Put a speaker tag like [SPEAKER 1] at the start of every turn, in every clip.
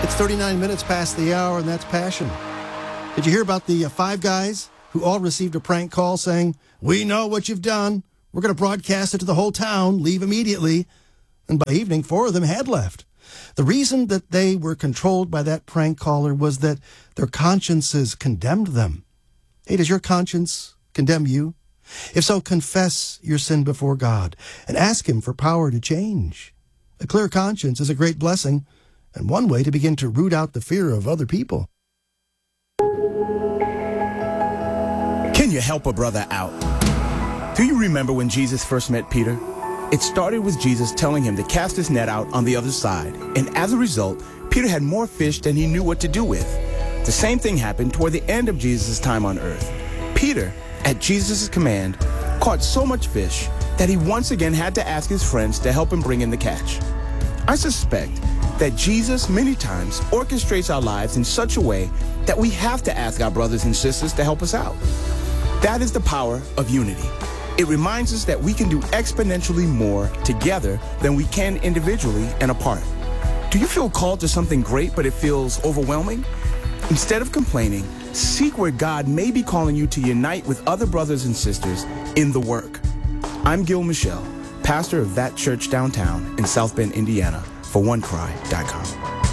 [SPEAKER 1] It's 39 minutes past the hour, and that's Passion. Did you hear about the 5 guys who all received a prank call saying, "We know what you've done. We're going to broadcast it to the whole town. Leave immediately." And by evening, 4 of them had left. The reason that they were controlled by that prank caller was that their consciences condemned them. Hey, does your conscience condemn you? If so, confess your sin before God and ask Him for power to change. A clear conscience is a great blessing and one way to begin to root out the fear of other people.
[SPEAKER 2] Can you help a brother out? Do you remember when Jesus first met Peter? It started with Jesus telling him to cast his net out on the other side. And as a result, Peter had more fish than he knew what to do with. The same thing happened toward the end of Jesus' time on earth. Peter, at Jesus' command, caught so much fish that he once again had to ask his friends to help him bring in the catch. I suspect that Jesus many times orchestrates our lives in such a way that we have to ask our brothers and sisters to help us out. That is the power of unity. It reminds us that we can do exponentially more together than we can individually and apart. Do you feel called to something great, but it feels overwhelming? Instead of complaining, seek where God may be calling you to unite with other brothers and sisters in the work. I'm Gil Michelle, pastor of that church downtown in South Bend, Indiana, for OneCry.com.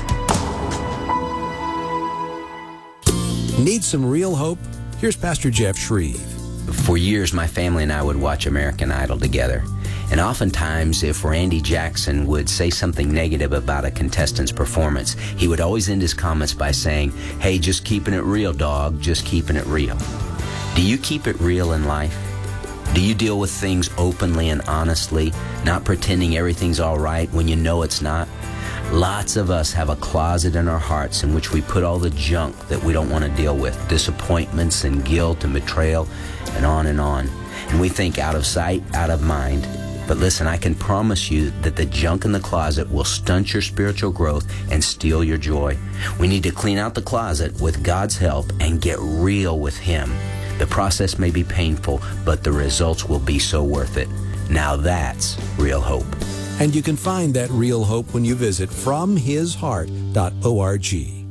[SPEAKER 3] Need some real hope? Here's Pastor Jeff Shreve.
[SPEAKER 4] For years, my family and I would watch American Idol together. And oftentimes, if Randy Jackson would say something negative about a contestant's performance, he would always end his comments by saying, "Hey, just keeping it real, dog, just keeping it real." Do you keep it real in life? Do you deal with things openly and honestly, not pretending everything's all right when you know it's not? Lots of us have a closet in our hearts in which we put all the junk that we don't want to deal with, disappointments and guilt and betrayal and on and on. And we think out of sight, out of mind. But listen, I can promise you that the junk in the closet will stunt your spiritual growth and steal your joy. We need to clean out the closet with God's help and get real with Him. The process may be painful, but the results will be so worth it. Now that's real hope.
[SPEAKER 3] And you can find that real hope when you visit FromHisHeart.org.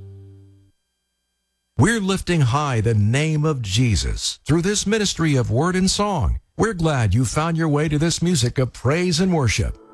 [SPEAKER 5] We're lifting high the name of Jesus through this ministry of word and song. We're glad you found your way to this music of praise and worship.